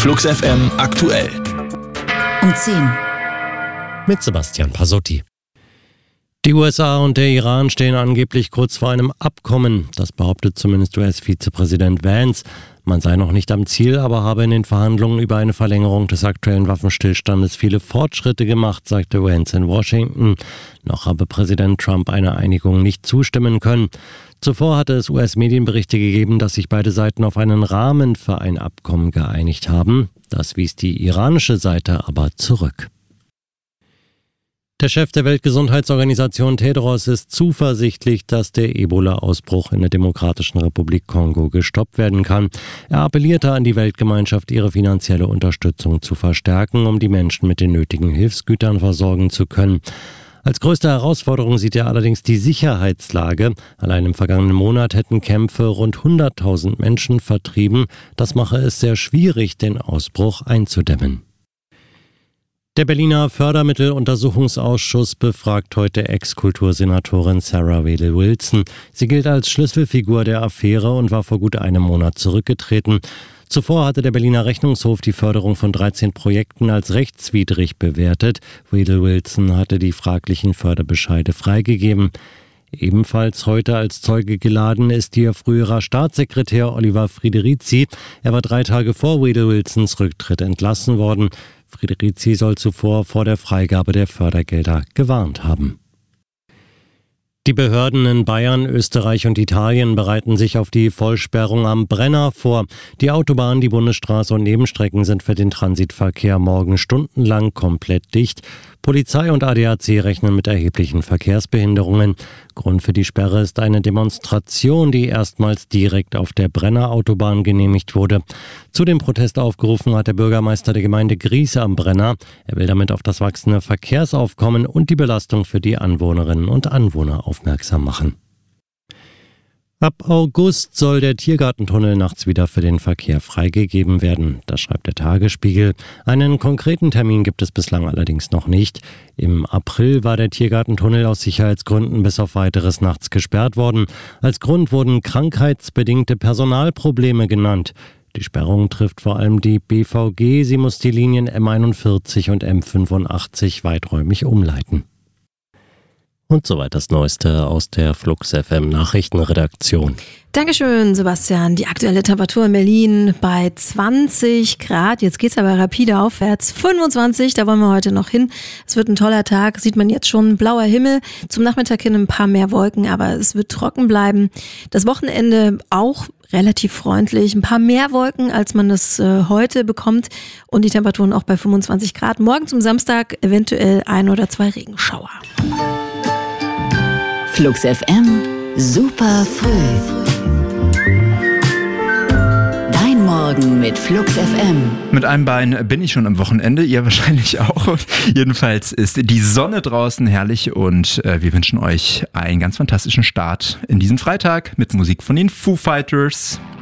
Flux FM aktuell. Um 10. Mit Sebastian Pasotti. Die USA und der Iran stehen angeblich kurz vor einem Abkommen. Das behauptet zumindest US-Vizepräsident Vance. Man sei noch nicht am Ziel, aber habe in den Verhandlungen über eine Verlängerung des aktuellen Waffenstillstandes viele Fortschritte gemacht, sagte Vance in Washington. Noch habe Präsident Trump einer Einigung nicht zustimmen können. Zuvor hatte es US-Medienberichte gegeben, dass sich beide Seiten auf einen Rahmen für ein Abkommen geeinigt haben. Das wies die iranische Seite aber zurück. Der Chef der Weltgesundheitsorganisation Tedros ist zuversichtlich, dass der Ebola-Ausbruch in der Demokratischen Republik Kongo gestoppt werden kann. Er appellierte an die Weltgemeinschaft, ihre finanzielle Unterstützung zu verstärken, um die Menschen mit den nötigen Hilfsgütern versorgen zu können. Als größte Herausforderung sieht er allerdings die Sicherheitslage. Allein im vergangenen Monat hätten Kämpfe rund 100.000 Menschen vertrieben. Das mache es sehr schwierig, den Ausbruch einzudämmen. Der Berliner Fördermitteluntersuchungsausschuss befragt heute Ex-Kultursenatorin Sarah Wedel-Wilson. Sie gilt als Schlüsselfigur der Affäre und war vor gut einem Monat zurückgetreten. Zuvor hatte der Berliner Rechnungshof die Förderung von 13 Projekten als rechtswidrig bewertet. Wedel-Wilson hatte die fraglichen Förderbescheide freigegeben. Ebenfalls heute als Zeuge geladen ist ihr früherer Staatssekretär Oliver Friederizi. Er war 3 Tage vor Wedel-Wilsons Rücktritt entlassen worden. Friederizi soll zuvor vor der Freigabe der Fördergelder gewarnt haben. Die Behörden in Bayern, Österreich und Italien bereiten sich auf die Vollsperrung am Brenner vor. Die Autobahn, die Bundesstraße und Nebenstrecken sind für den Transitverkehr morgen stundenlang komplett dicht. Polizei und ADAC rechnen mit erheblichen Verkehrsbehinderungen. Grund für die Sperre ist eine Demonstration, die erstmals direkt auf der Brenner Autobahn genehmigt wurde. Zu dem Protest aufgerufen hat der Bürgermeister der Gemeinde Gries am Brenner. Er will damit auf das wachsende Verkehrsaufkommen und die Belastung für die Anwohnerinnen und Anwohner aufmerksam machen. Ab August soll der Tiergartentunnel nachts wieder für den Verkehr freigegeben werden. Das schreibt der Tagesspiegel. Einen konkreten Termin gibt es bislang allerdings noch nicht. Im April war der Tiergartentunnel aus Sicherheitsgründen bis auf Weiteres nachts gesperrt worden. Als Grund wurden krankheitsbedingte Personalprobleme genannt. Die Sperrung trifft vor allem die BVG. Sie muss die Linien M41 und M85 weiträumig umleiten. Und soweit das Neueste aus der Flux FM Nachrichtenredaktion. Dankeschön, Sebastian. Die aktuelle Temperatur in Berlin bei 20 Grad. Jetzt geht's aber rapide aufwärts. 25, da wollen wir heute noch hin. Es wird ein toller Tag. Sieht man jetzt schon, blauer Himmel. Zum Nachmittag hin ein paar mehr Wolken, aber es wird trocken bleiben. Das Wochenende auch relativ freundlich. Ein paar mehr Wolken, als man das heute bekommt. Und die Temperaturen auch bei 25 Grad. Morgen zum Samstag eventuell 1 oder 2 Regenschauer. Flux FM, super früh. Dein Morgen mit Flux FM. Mit einem Bein bin ich schon am Wochenende, ihr wahrscheinlich auch. Jedenfalls ist die Sonne draußen herrlich und wir wünschen euch einen ganz fantastischen Start in diesen Freitag mit Musik von den Foo Fighters.